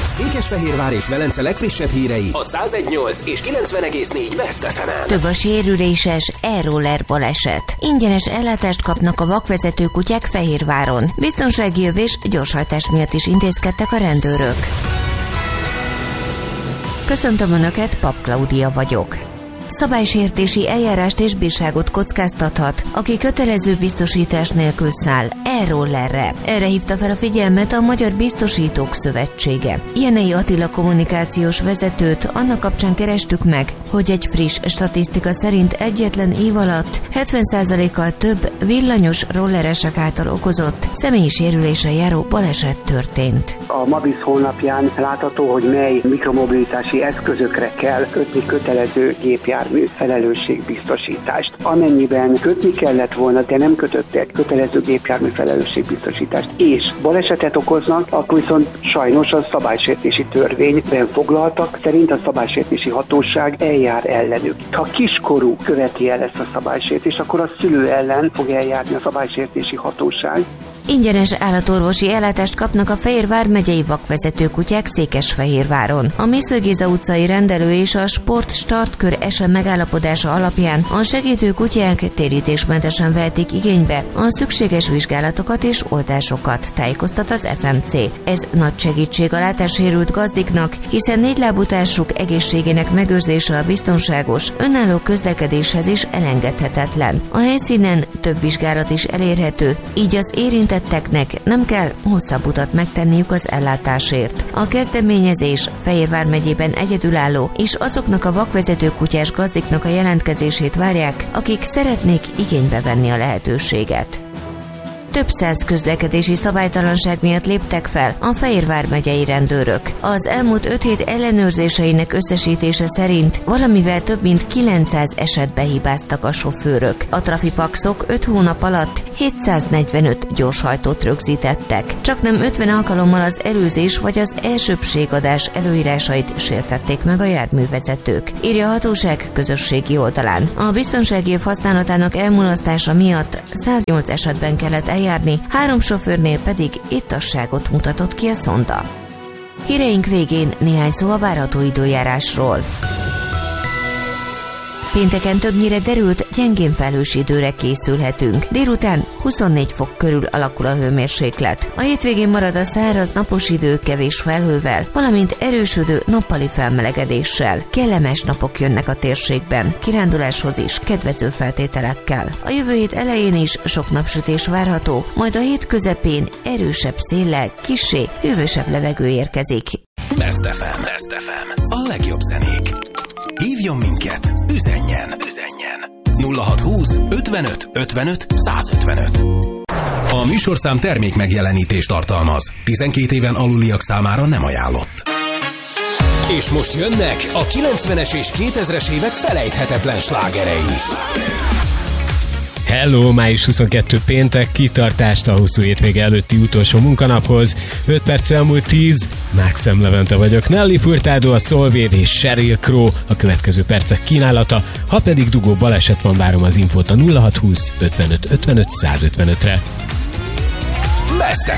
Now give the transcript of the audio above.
Székesfehérvár és Velence legfrissebb hírei a 101.8 és 90.4 Best FM-en. Több a sérüléses e-roller baleset. Ingyenes ellátást kapnak a vakvezető kutyák Fehérváron. Biztonsági jövés, gyorshajtás miatt is intézkedtek a rendőrök. Köszöntöm Önöket, Pap Klaudia vagyok. Szabálysértési eljárást és bírságot kockáztathat, aki kötelező biztosítás nélkül száll e-rollerre. Erre hívta fel a figyelmet a Magyar Biztosítók Szövetsége. Jenei Attila kommunikációs vezetőt annak kapcsán kerestük meg, hogy egy friss statisztika szerint egyetlen év alatt 70%-kal több villanyos rolleresek által okozott személyi sérüléssel járó baleset történt. A Mabisz honlapján látható, hogy mely mikromobilitási eszközökre kell kötni kötelező gépjármű felelősségbiztosítást. Amennyiben kötni kellett volna, de nem kötöttek kötelező gépjármű felelősségbiztosítást, és balesetet okoznak, akkor viszont sajnos a szabálysértési törvényben foglaltak szerint a szabálysértési hatóság eljár ellenük. Ha kiskorú követi el ezt a szabálysértést, akkor a szülő ellen fog eljárni a szabálysértési hatóság. Ingyenes állatorvosi ellátást kapnak a Fehérvár megyei vakvezető kutyák Székesfehérváron. A Mészöly Géza utcai rendelő és a Sport Startkör SM megállapodása alapján a segítő kutyák térítésmentesen vehetik igénybe a szükséges vizsgálatokat és oltásokat, tájékoztat az FMC. Ez nagy segítség a látássérült gazdiknak, hiszen négylábútársuk egészségének megőrzése a biztonságos, önálló közlekedéshez is elengedhetetlen. A helyszínen több vizsgálat is elérhető, így az érintetteknek nem kell hosszabb utat megtenniük az ellátásért. A kezdeményezés Fehérvár megyében egyedülálló, és azoknak a vakvezető kutyás gazdiknak a jelentkezését várják, akik szeretnék igénybe venni a lehetőséget. Több száz közlekedési szabálytalanság miatt léptek fel a Fehérvár megyei rendőrök. Az elmúlt 5 hét ellenőrzéseinek összesítése szerint valamivel több mint 900 esetbe hibáztak a sofőrök. A trafipaxok 5 hónap alatt 745 gyorshajtót rögzítettek. Csaknem 50 alkalommal az előzés vagy az elsőbbségadás előírásait sértették meg a járművezetők, írja a hatóság közösségi oldalán. A biztonsági év használatának elmulasztása miatt 108 esetben kellett eljárni, 3 sofőrnél pedig ittasságot mutatott ki a szonda. Híreink végén néhány szó a várható időjárásról. Pénteken többnyire derült, gyengén felhős időre készülhetünk. Délután 24 fok körül alakul a hőmérséklet. A hétvégén marad a száraz napos idő kevés felhővel, valamint erősödő nappali felmelegedéssel. Kellemes napok jönnek a térségben, kiránduláshoz is kedvező feltételekkel. A jövő hét elején is sok napsütés várható, majd a hét közepén erősebb széllel, kissé hűvösebb levegő érkezik. Best FM. A legjobb zenék. Hívjon minket, üzenjen. 0620 55 55 155. A műsorszám termék megjelenítést tartalmaz. 12 éven aluliak számára nem ajánlott. És most jönnek a 90-es és 2000-es évek felejthetetlen slágerei. Hello, május 22 péntek, kitartást a hosszú hétvége előtti utolsó munkanaphoz. 5 perc elmúlt 10, Máxem Levente vagyok. Nelly Furtado, a Solvéd és Sheryl Crow a következő percek kínálata. Ha pedig dugó baleset van, várom az infót a 0620 55 55 155-re. Best